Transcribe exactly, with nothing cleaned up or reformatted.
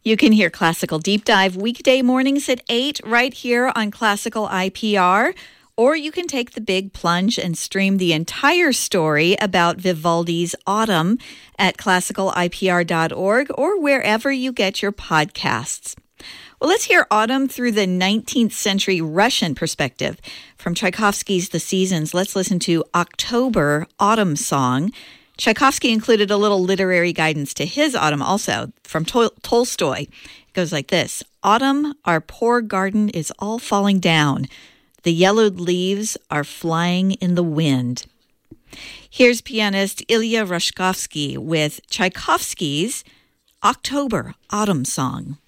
You can hear Classical Deep Dive weekday mornings at eight right here on Classical I P R. Or you can take the big plunge and stream the entire story about Vivaldi's Autumn at classical I P R dot org or wherever you get your podcasts. Well, let's hear Autumn through the nineteenth century Russian perspective. From Tchaikovsky's The Seasons, let's listen to October Autumn Song. Tchaikovsky included a little literary guidance to his Autumn also from Tol- Tolstoy. It goes like this. Autumn, our poor garden is all falling down. The yellowed leaves are flying in the wind. Here's pianist Ilya Rashkovsky with Tchaikovsky's October Autumn Song.